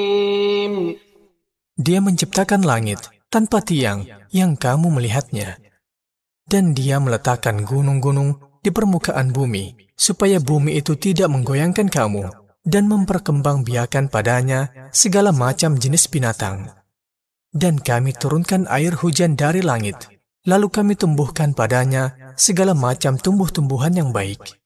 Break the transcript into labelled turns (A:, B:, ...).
A: Dia menciptakan langit tanpa tiang yang kamu melihatnya. Dan Dia meletakkan gunung-gunung di permukaan bumi, supaya bumi itu tidak menggoyangkan kamu, dan memperkembangbiakan padanya segala macam jenis binatang. Dan kami turunkan air hujan dari langit, lalu kami tumbuhkan padanya segala macam tumbuh-tumbuhan yang baik.